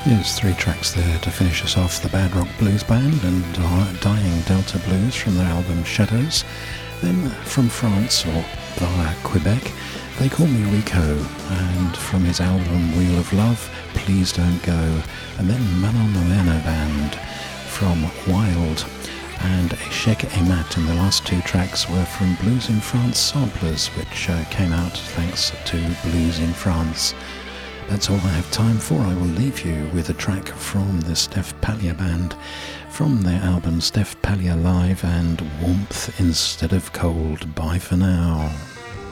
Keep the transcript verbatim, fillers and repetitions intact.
Here's three tracks there to finish us off. The Bad Rock Blues Band and Dying Delta Blues from their album Shadows. Then from France, or via Quebec, They Call Me Rico, and from his album Wheel of Love, Please Don't Go. And then Manon Moreno Band from Wild, and Echec et Mat, and the last two tracks were from Blues in France Samplers, which uh, came out thanks to Blues in France. That's all I have time for. I will leave you with a track from the Steph Pallier Band from their album Steph Pallier Live and Warmth Instead of Cold. Bye for now.